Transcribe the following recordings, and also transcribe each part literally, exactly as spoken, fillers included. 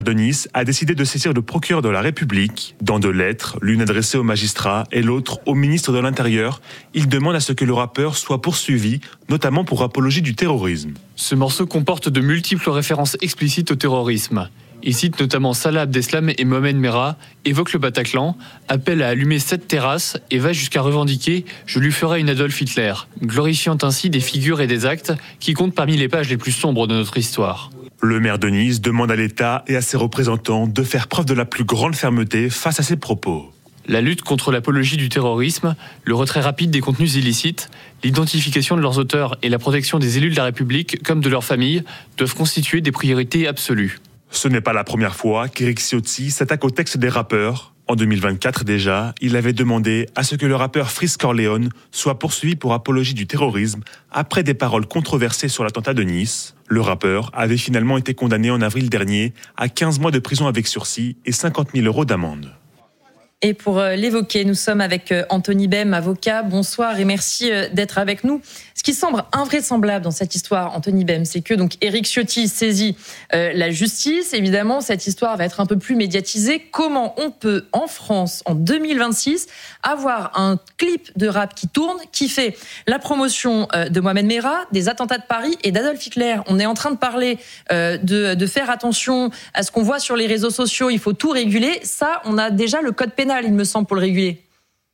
de Nice a décidé de saisir le procureur de la République. Dans deux lettres, l'une adressée au magistrat et l'autre au ministre de l'Intérieur, il demande à ce que le rappeur soit poursuivi, notamment pour apologie du terrorisme. Ce morceau comporte de multiples références explicites au terrorisme. Il cite notamment Salah Abdeslam et Mohamed Merah, évoque le Bataclan, appelle à allumer cette terrasse et va jusqu'à revendiquer « Je lui ferai une Adolf Hitler », glorifiant ainsi des figures et des actes qui comptent parmi les pages les plus sombres de notre histoire. Le maire de Nice demande à l'État et à ses représentants de faire preuve de la plus grande fermeté face à ces propos. La lutte contre l'apologie du terrorisme, le retrait rapide des contenus illicites, l'identification de leurs auteurs et la protection des élus de la République comme de leurs familles doivent constituer des priorités absolues. Ce n'est pas la première fois qu'Éric Ciotti s'attaque au texte des rappeurs. En deux mille vingt-quatre déjà, il avait demandé à ce que le rappeur Freeze Corleone soit poursuivi pour apologie du terrorisme après des paroles controversées sur l'attentat de Nice. Le rappeur avait finalement été condamné en avril dernier à quinze mois de prison avec sursis et cinquante mille euros d'amende. Et pour l'évoquer, nous sommes avec Anthony Bem, avocat. Bonsoir et merci d'être avec nous. Ce qui semble invraisemblable dans cette histoire, Anthony Bem, c'est que donc Éric Ciotti saisit euh, la justice. Évidemment, cette histoire va être un peu plus médiatisée. Comment on peut, en France, en deux mille vingt-six, avoir un clip de rap qui tourne, qui fait la promotion euh, de Mohamed Merah, des attentats de Paris et d'Adolf Hitler? On est en train de parler euh, de, de faire attention à ce qu'on voit sur les réseaux sociaux. Il faut tout réguler. Ça, on a déjà le code pénal, il me semble, pour le réguler.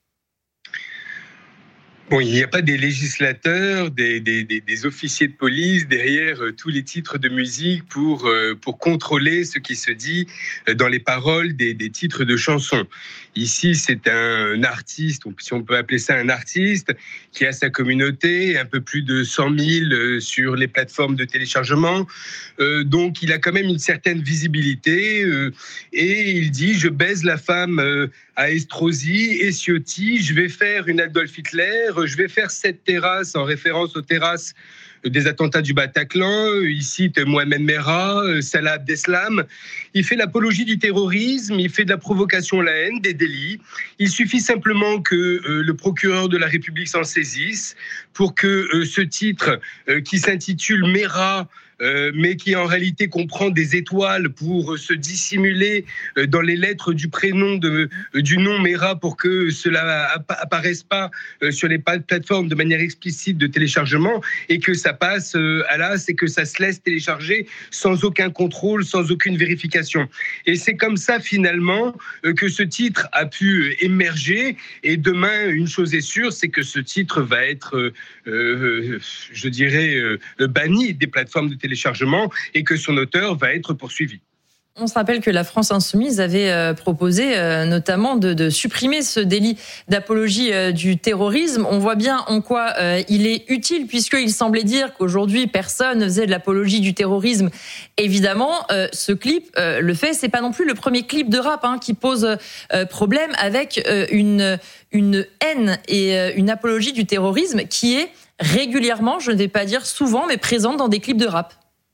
Bon, il n'y a pas des législateurs, des, des, des, des officiers de police derrière euh, tous les titres de musique pour, euh, pour contrôler ce qui se dit euh, dans les paroles des, des titres de chansons. Ici, c'est un artiste, si on peut appeler ça un artiste, qui a sa communauté, un peu plus de cent mille euh, sur les plateformes de téléchargement. Euh, donc, il a quand même une certaine visibilité euh, et il dit « Je baise la femme euh, à Estrosi et Ciotti, je vais faire une Adolf Hitler, je vais faire cette terrasse en référence aux terrasses des attentats du Bataclan. Il cite Mohamed Merah, Salah Abdeslam. Il fait l'apologie du terrorisme, il fait de la provocation à la haine, des délits. Il suffit simplement que euh, le procureur de la République s'en saisisse pour que euh, ce titre euh, qui s'intitule Merah, Euh, mais qui en réalité comprend des étoiles pour euh, se dissimuler euh, dans les lettres du prénom de, euh, du nom Merah pour que cela app- apparaisse pas euh, sur les plateformes de manière explicite de téléchargement et que ça passe euh, à l'as et que ça se laisse télécharger sans aucun contrôle, sans aucune vérification. Et c'est comme ça finalement euh, que ce titre a pu euh, émerger et demain, une chose est sûre, c'est que ce titre va être, euh, euh, je dirais, euh, banni des plateformes de téléchargement téléchargement et que son auteur va être poursuivi. On se rappelle que la France Insoumise avait euh, proposé euh, notamment de, de supprimer ce délit d'apologie euh, du terrorisme. On voit bien en quoi euh, il est utile puisqu'il semblait dire qu'aujourd'hui personne ne faisait de l'apologie du terrorisme. Évidemment, euh, ce clip euh, le fait. C'est pas non plus le premier clip de rap hein, qui pose euh, problème avec euh, une une haine et euh, une apologie du terrorisme qui est régulièrement, je ne vais pas dire souvent, mais présente dans des clips de rap.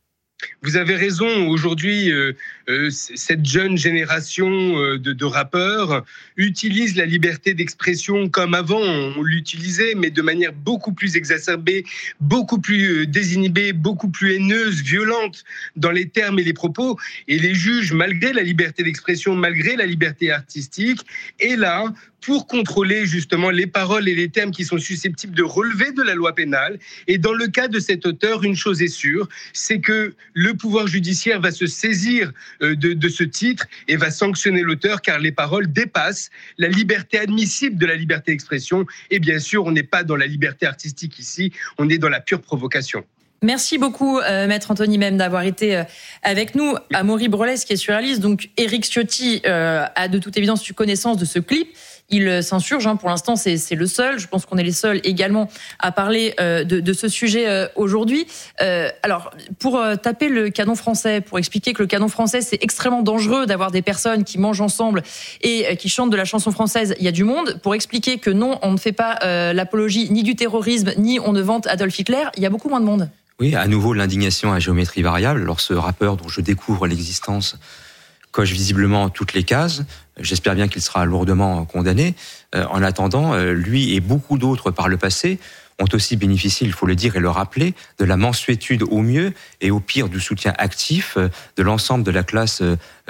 Vous avez raison, aujourd'hui, euh, euh, cette jeune génération euh, de, de rappeurs utilise la liberté d'expression comme avant on l'utilisait, mais de manière beaucoup plus exacerbée, beaucoup plus euh, désinhibée, beaucoup plus haineuse, violente dans les termes et les propos. Et les juges, malgré la liberté d'expression, malgré la liberté artistique, est là pour contrôler justement les paroles et les termes qui sont susceptibles de relever de la loi pénale. Et dans le cas de cet auteur, une chose est sûre, c'est que le pouvoir judiciaire va se saisir de, de ce titre et va sanctionner l'auteur car les paroles dépassent la liberté admissible de la liberté d'expression. Et bien sûr, on n'est pas dans la liberté artistique ici, on est dans la pure provocation. Merci beaucoup, euh, Maître Anthony Bem, d'avoir été euh, avec nous. Amaury Brolès, qui est surréaliste. Donc, Éric Ciotti euh, a de toute évidence eu connaissance de ce clip. Il s'insurge, hein, pour l'instant c'est, c'est le seul. Je pense qu'on est les seuls également à parler euh, de, de ce sujet euh, aujourd'hui. Euh, alors, pour euh, taper le canon français, pour expliquer que le canon français c'est extrêmement dangereux d'avoir des personnes qui mangent ensemble et euh, qui chantent de la chanson française, il y a du monde. Pour expliquer que non, on ne fait pas euh, l'apologie ni du terrorisme, ni on ne vante Adolf Hitler, il y a beaucoup moins de monde. Oui, à nouveau l'indignation à géométrie variable. Alors ce rappeur dont je découvre l'existence coche visiblement toutes les cases. J'espère bien qu'il sera lourdement condamné. Euh, en attendant, euh, lui et beaucoup d'autres par le passé ont aussi bénéficié, il faut le dire et le rappeler, de la mansuétude au mieux et au pire du soutien actif de l'ensemble de la classe